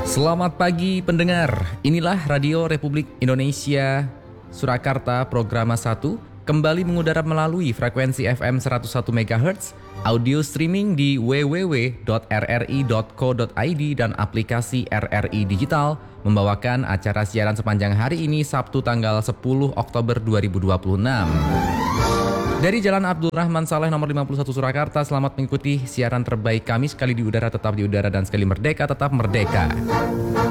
Selamat pagi pendengar, inilah Radio Republik Indonesia Surakarta Programa 1 kembali mengudara melalui frekuensi FM 101 MHz, audio streaming di www.rri.co.id dan aplikasi RRI Digital, membawakan acara siaran sepanjang hari ini Sabtu tanggal 10 Oktober 2026. Dari Jalan Abdul Rahman Saleh nomor 51 Surakarta, selamat mengikuti siaran terbaik kami. Sekali di udara tetap di udara dan sekali merdeka tetap merdeka.